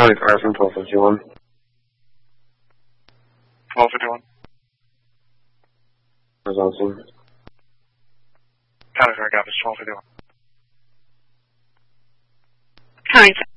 County Fire from 1251. 1251. That's awesome. County Fire, got this 1251. County